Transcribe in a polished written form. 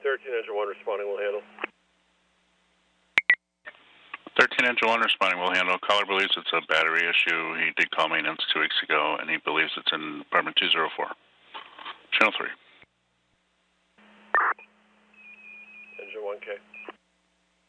13 Engine 1 responding, will handle. 13 Engine 1 responding, will handle. Caller believes it's a battery issue. He did call maintenance 2 weeks ago, and he believes it's in apartment 204. Channel 3. Engine 1K.